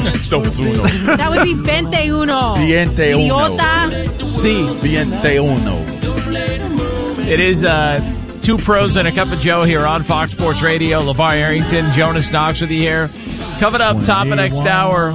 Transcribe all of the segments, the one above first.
Dos uno. That would be 21. 21. Idiota. Sí. 21. It is Two Pros and a Cup of Joe here on Fox Sports Radio. LeVar Arrington, Jonas Knox with you here. Coming up, top of next hour,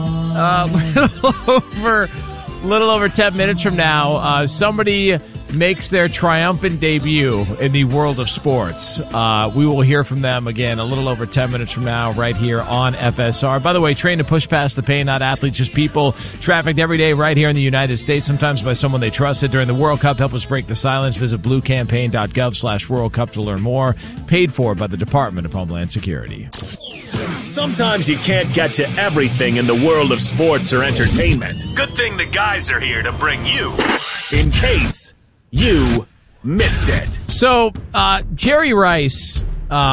little over 10 minutes from now, somebody makes their triumphant debut in the world of sports. We will hear from them again a little over 10 minutes from now right here on FSR. By the way, trained to push past the pain, not athletes, just people trafficked every day right here in the United States, sometimes by someone they trusted. During the World Cup, help us break the silence. Visit bluecampaign.gov/World Cup to learn more. Paid for by the Department of Homeland Security. Sometimes you can't get to everything in the world of sports or entertainment. Good thing the guys are here to bring you in case you missed it. So, Jerry Rice,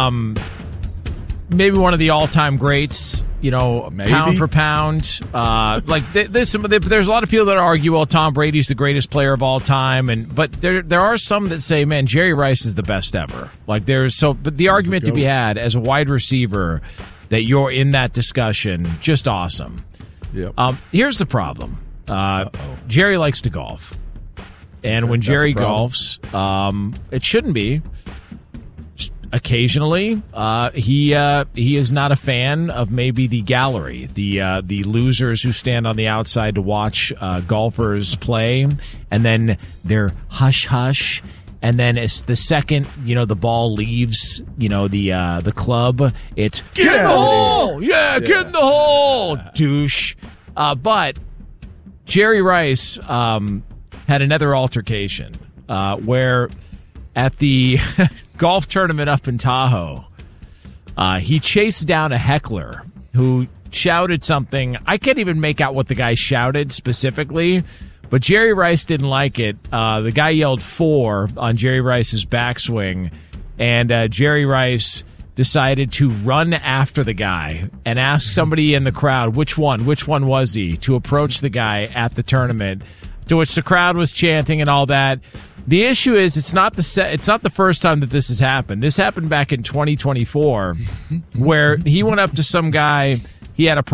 maybe one of the all-time greats, pound for pound. There's a lot of people that argue, well, Tom Brady's the greatest player of all time, but there are some that say, man, Jerry Rice is the best ever. But the argument to be had as a wide receiver that you're in that discussion, just awesome. Yep. Here's the problem. Jerry likes to golf. And when Jerry golfs, it shouldn't be. Occasionally, he is not a fan of maybe the gallery, the losers who stand on the outside to watch golfers play, and then they're hush hush, and then it's the second the ball leaves the club, it's get in the hole, get in the hole, douche. But Jerry Rice had another altercation where at the golf tournament up in Tahoe, he chased down a heckler who shouted something. I can't even make out what the guy shouted specifically, but Jerry Rice didn't like it. The guy yelled 4 on Jerry Rice's backswing, and Jerry Rice decided to run after the guy and ask somebody in the crowd which one was he, to approach the guy at the tournament, to which the crowd was chanting and all that. The issue is it's not the first time that this has happened. This happened back in 2024 where he went up to some guy. He had a